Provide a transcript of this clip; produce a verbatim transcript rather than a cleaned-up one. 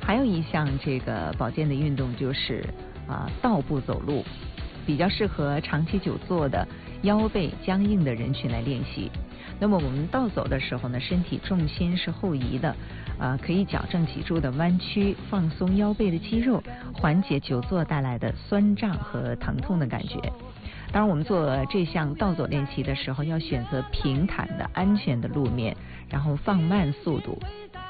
还有一项这个保健的运动就是啊倒步走路，比较适合长期久坐的腰背僵硬的人群来练习。那么我们倒走的时候呢，身体重心是后移的，啊，可以矫正脊柱的弯曲，放松腰背的肌肉，缓解久坐带来的酸胀和疼痛的感觉。当然，我们做这项倒走练习的时候，要选择平坦的、安全的路面，然后放慢速度。